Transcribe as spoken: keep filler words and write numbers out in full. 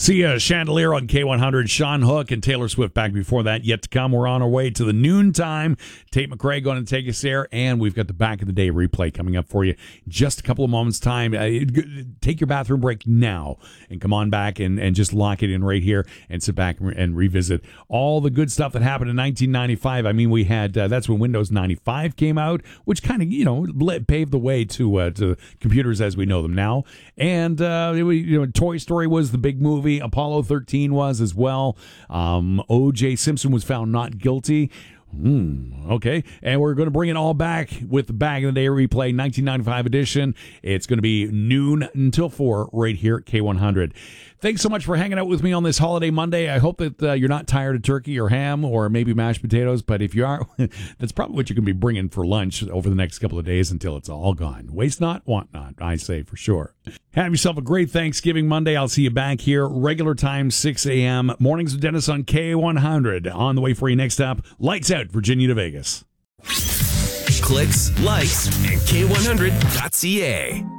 See uh, Chandelier on K one hundred. Sean Hook and Taylor Swift back before that. Yet to come. We're on our way to the noontime. Tate McRae going to take us there. And we've got the back of the day replay coming up for you. Just a couple of moments' time. Uh, take your bathroom break now and come on back and, and just lock it in right here and sit back and revisit all the good stuff that happened in nineteen ninety-five. I mean, we had, uh, that's when Windows ninety-five came out, which kind of, you know, paved the way to, uh, to computers as we know them now. And, uh, it, you know, Toy Story was the big movie. Apollo thirteen was as well. Um, O J Simpson was found not guilty. Mm, okay, and we're going to bring it all back with the Bag of the Day replay, nineteen ninety-five edition. It's going to be noon until four right here at K one hundred. Thanks so much for hanging out with me on this holiday Monday. I hope that uh, you're not tired of turkey or ham or maybe mashed potatoes, but if you are, that's probably what you can be bringing for lunch over the next couple of days until it's all gone. Waste not, want not, I say for sure. Have yourself a great Thanksgiving Monday. I'll see you back here, regular time, six a.m. Mornings with Dennis on K one hundred. On the way for you next up, Lights Out, Virginia to Vegas. Clicks, likes, and K one hundred dot C A.